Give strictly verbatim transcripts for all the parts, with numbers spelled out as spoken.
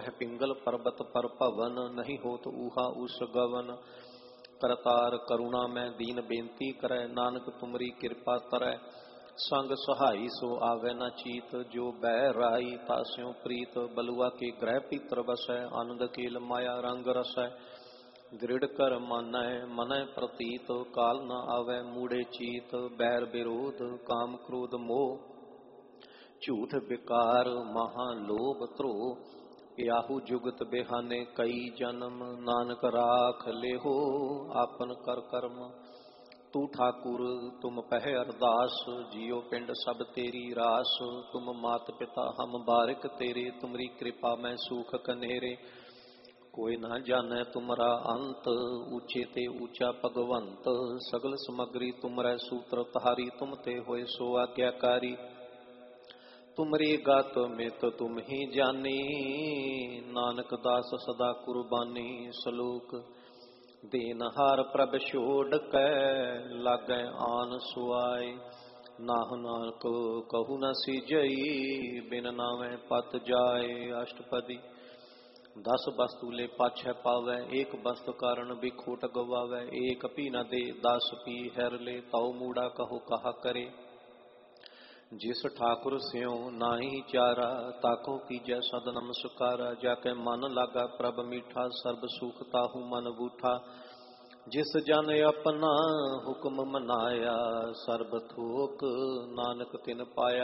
पिंगल पर्वत पर पवन, नहीं होत ऊहा उस गवन। करतार करुणा में दीन बेनती करे, नानक तुमरी कृपा तरै। संग सहाई सो आवे न चीत, जो बह राई तास्यों प्रीत। बलुआ के ग्रह पितर बसै, आनंद केल माया रंग रसै। दृढ़ कर मानै मनय प्रतीत, काल न आवे मूढ़े चीत। बैर विरोध काम क्रोध मोह, झूठ विकार महालोभ त्रोह। याहू जुगत बेहाने कई जन्म, नानक राख लेहो आपन कर कर्म। तू ठाकुर तुम पह अरदास, जियो पिंड सब तेरी रास। तुम मात पिता हम बारिक तेरे, तुमरी कृपा में सूख कनेरे। कोई ना जाने तुमरा अंत, ऊंचे ते ऊंचा भगवंत। सगल समग्री तुमरै सूत्र तहारी, तुम ते होए सो आज्ञाकारी। तुमरी गात में तो तुम ही जानी, नानक दास सदा कुर्बानी। सलोक देनहार प्रभ छोड़ कै, लागै आन सुआय। नाहु नानक कहु न सीजई, बिन नावे पत जाय। अष्टपदी। दस वस्तु ले पाछै पावै, एक वस्तु कारण बिखोट गवावै। एक पी न दे दस पी हैर ले, तौ मूड़ा कहो कहा करे। जिस ठाकुर स्यों नाही चारा, ताको कीजै सद नमस्कारा। जाके मन लागा प्रभ मीठा, सर्ब सुख ताहू मन बूठा। जिस जन अपना हुक्म मनाया, सर्ब थोक नानक तिन पाया।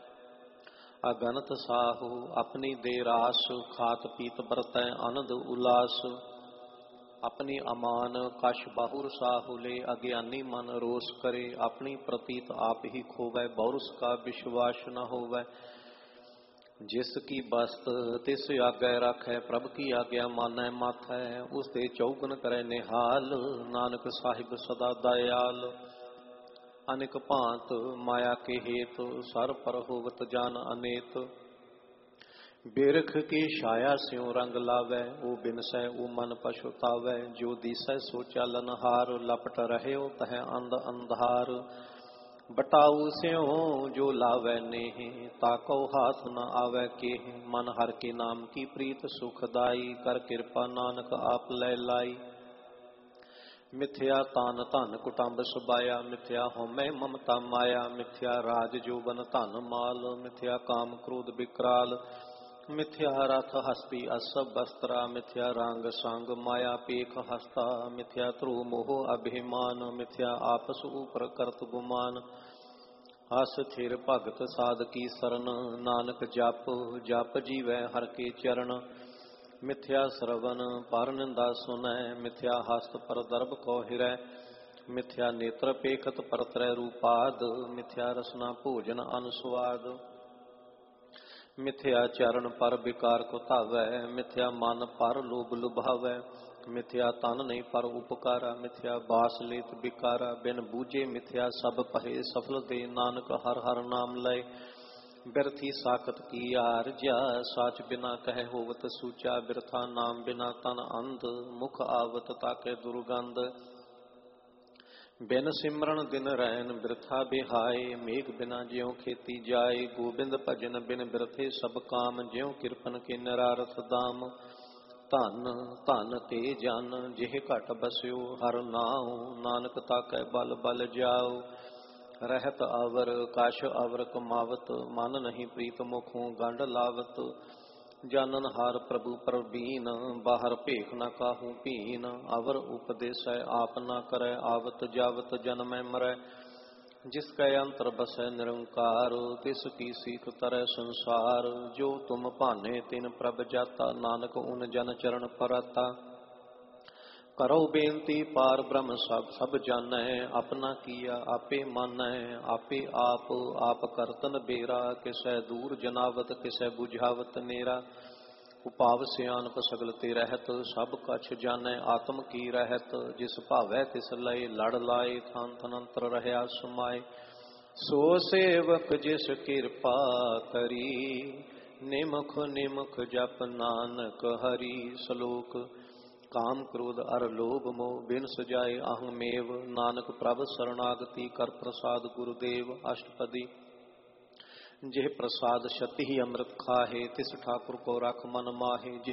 अगनत साहू अपनी दे रास, खात पीत बरतै आनंद उल्लास। अपनी अमान कश बाहुर साहू ले, अज्ञानी मन रोष करे। अपनी प्रतीत आप ही खोवै, बहुरस का विश्वास न होवै। जिसकी बस्त तिस आगे राखै, प्रभ की आज्ञा मानै माथै। उसते चौगन करे निहाल, नानक साहिब सदा दयाल। अनेक भांत माया के हेत, सर पर होवत जान अनेत। बिरख की छाया स्यों रंग लावै, ओ बिनसै ओ मन पछुतावै। जो दिसै सो चालन हार, लपट रहे तह अंध अंधार। बटाऊ स्यों जो लावै नेह, ताकौ हाथ न आवै केह। मन हर के नाम की प्रीत सुखदाई, कर कृपा नानक आप लै लाई। मिथ्या तान धन कुटुंब सुबाया, मिथ्या होमै ममता माया। मिथ्या राज जोबन धन माल, मिथ्या काम क्रोध विकराल। मिथ्या रथ हस्ती असब वस्त्रा, मिथ्या रंग संग माया पेख हस्ता। मिथ्या ध्रुव मोह अभिमान, मिथ्या आपस ऊपर करत गुमान। हस थिर भगत साध की सरन, नानक जप जप जीवै हर के चरण। मिथ्या श्रवण पर निंदा सुनै, मिथ्या हस्त पर दर्भ कौ हिरै। मिथ्या नेत्र पेखत पर त्रै रूपाद, मिथ्या रसना भोजन अनुस्वाद। मिथ्या चरण पर विकार को धावै, मिथ्या मन पर लोभ लुभावै। मिथ्या तन नहीं पर उपकारा, मिथ्या बास लेत बिकारा। बिन बूझे मिथ्या सब पहे सफल दे, नानक हर हर नाम लय। बिरथी साखत की आरजा, साच बिना कहे होवत सूचा। बिरथा नाम बिना तन अंध, मुख आवत ताके दुर्गंध। बिन सिमरन दिन रैन बिरथा बिहाय, मेघ बिना ज्यों खेती जाय। गोबिंद भजन बिन बिरथे सब काम, ज्यों किरपन के निरारथ दाम। धन धन ते जन जिह घट बस्यो, हर नाउ नानक ताकै बल बल जाओ। रहत अवर कश अवर कमावत, मन नहीं प्रीत मुखों गंढ लावत। जानन हार प्रभु प्रवीण, बाहर भेख न काहू भीन। अवर उपदेसै आप न करै, आवत जावत जन्मै मरै। जिसकै अंतर बसै निरंकार, तिस की सीख तरै संसार। जो तुम भाने तिन प्रभ जाता, नानक उन जन चरण पराता। करो बेनती पार ब्रह्म सब सब जानै, अपना किया आपे मानै। आपे आप आप करतन बेरा, किसै दूर जनावत किसै बुझावत नेरा। उपाव सियानप सगल ते रहत, सब कछ जानै आत्म की रहत। जिस भावै तिस लय लड़ लाए, थान तनंतर रहया समाए। सो सेवक जिस कृपा करी, निमुख निमुख जप नानक हरि। सलोक काम क्रोध अर लोभ मोह, बिन सजाए अहमेव। नानक प्रभ शरणागति कर प्रसाद गुरुदेव। अष्टपदी। ਜਿਹ ਪ੍ਰਸਾਦ ਛਤੀ ਹੀ ਅੰਮ੍ਰਿਤ ਖਾਹੇ ਤਿਸ ਠਾकुर को रख मन माहे।